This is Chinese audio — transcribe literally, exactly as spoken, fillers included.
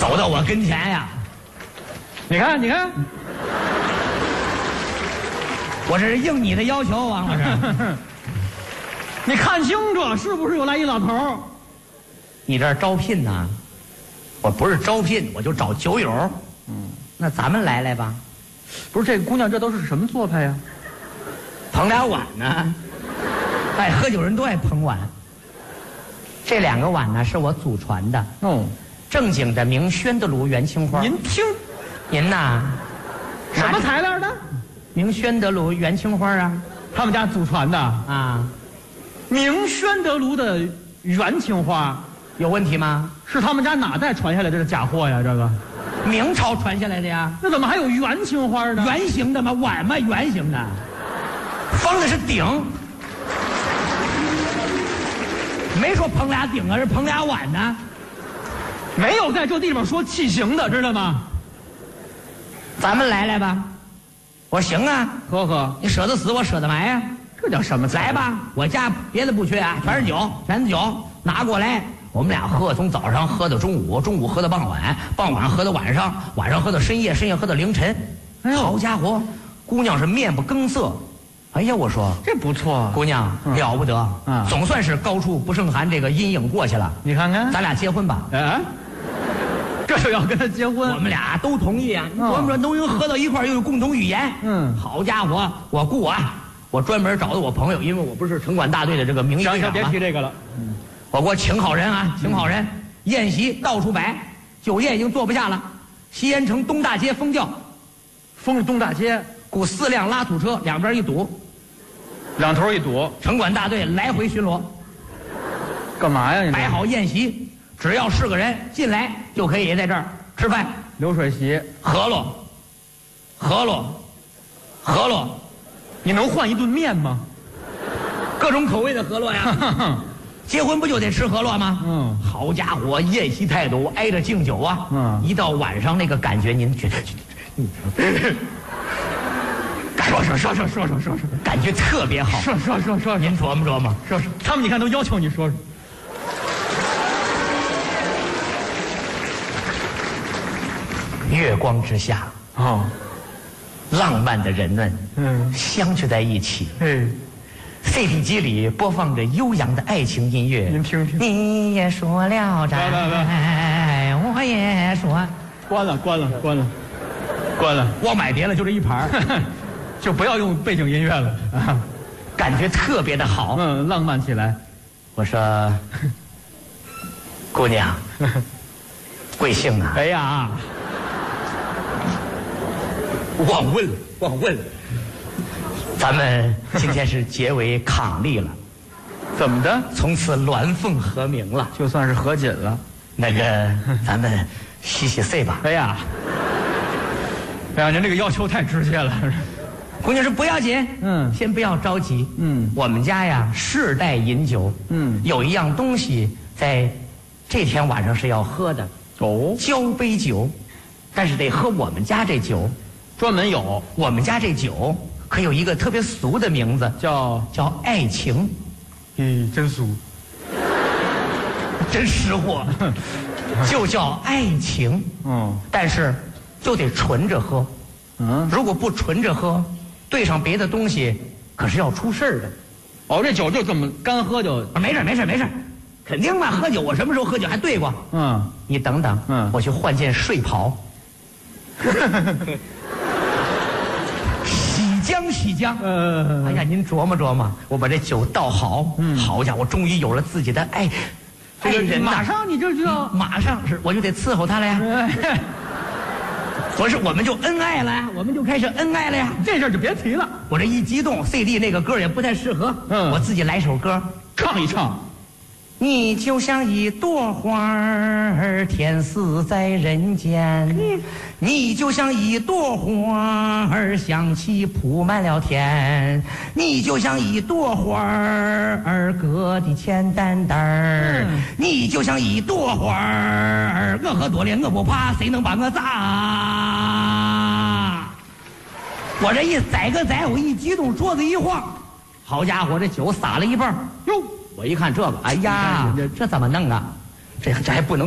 走到我跟前呀， 你看，你看， 我这是应你的要求，王老师。 你看清楚，是不是有来一老头儿？ 你这儿招聘呢？我不是招聘，我就找酒友。嗯，那咱们来来吧。 不是这个姑娘，这都是什么做派呀？ 捧俩碗呢。爱喝酒人都爱捧碗。这两个碗呢，是我祖传的。 哦， 正经的明宣德炉元青花。 您听， 您呐， 什么材料的？ 明宣德炉元青花啊。 他们家祖传的啊。 明宣德炉的元青花有问题吗？ 是他们家哪代传下来的假货呀？这个明朝传下来的呀。 那怎么还有元青花呢？ 圆形的吗？碗吗？圆形的，方的是鼎。没说捧俩鼎啊，是捧俩碗呢。 没有在这地方说器型的，知道吗？ 咱们来来吧。我说行啊， 喝喝。 你舍得死，我舍得埋呀。 这叫什么？ 来吧，我家别的不缺啊，全是酒，全是酒，拿过来。我们俩喝，从早上喝到中午，中午喝到傍晚，傍晚喝到晚上，晚上喝到深夜，深夜喝到凌晨。哎呦，好家伙，姑娘是面不更色。哎呀，我说这不错， 姑娘、嗯、了不得啊、 嗯！ 总算是高处不胜寒这个阴影过去了。 你看看， 咱俩结婚吧。 哎，这就要跟他结婚， 我们俩都同意啊。我们说都能喝到一块，又有共同语言。嗯，好家伙，我雇啊。我专门找的我朋友，因为我不是城管大队的这个名义队长吗？ 别提这个了。嗯， 我给我请好人啊，请好人，嗯、宴席到处摆，酒宴已经坐不下了。西盐城东大街封轿， 封了东大街， 雇四辆拉土车，两边一堵， 两头一堵， 城管大队来回巡逻。 干嘛呀？你摆好宴席，只要是个人进来就可以在这儿吃饭。 流水席， 饸饹，饸饹，饸饹。 你能换一顿面吗？ 各种口味的饸饹呀！结婚不就得吃饸饹吗？嗯，好家伙，宴席态度挨着敬酒啊！嗯，一到晚上那个感觉，您觉得？说说说说说说说说，感觉特别好。 说说说说， 您琢磨琢磨， 说说。他们你看都要求你说说。 月光之下， 哦。 浪漫的人们，嗯，相聚在一起。嗯 ，C D 机里播放着悠扬的爱情音乐。 您听听。 你也说了斋，我也说。 关了，关了，关了，关了。 我买碟了，就这一盘， 就不要用背景音乐了啊， 感觉特别的好。 嗯，浪漫起来。 我说，姑娘，贵姓啊？ 哎呀。 忘问了，忘问了。咱们今天是结为伉俪了， 怎么的？ 从此鸾凤和鸣了， 就算是和解了。 那个，咱们洗洗肺吧。 哎呀，哎呀，您这个要求太直接了。 姑娘说不要紧，嗯，先不要着急，嗯，我们家呀世代饮酒，嗯，有一样东西在这天晚上是要喝的，哦，交杯酒，但是得喝我们家这酒。 专门有我们家这酒可有一个特别俗的名字， 叫叫爱情。 咦，真俗， 真识货，就叫爱情。嗯，但是就得纯着喝。嗯，如果不纯着喝，兑上别的东西，可是要出事儿的。 哦，这酒就这么干喝就没事没事没事，肯定嘛。喝酒我什么时候喝酒还兑过？嗯，你等等，嗯，我去换件睡袍。将洗浆，呃，哎呀，您琢磨琢磨，我把这酒倒好，嗯，好家伙，终于有了自己的爱， 这个人马上你就知道， 马上是我就得伺候他了呀。不是，我们就恩爱了呀，我们就开始恩爱了呀。 这事儿就别提了， 我这一激动 ，C D 那个歌也不太适合，嗯，我自己来首歌， 唱一唱。 你就像一朵花儿，天死在人间；嗯、你就像一朵花儿，香气铺满了天；你就像一朵花儿，搁的钱担担儿；嗯、你就像一朵花儿，我喝多了我不怕，谁能把我砸？我这一宰个宰，我一激动，桌子一晃，好家伙，这酒洒了一半，哟。我一看这个，哎呀，这怎么弄啊？这这还不能。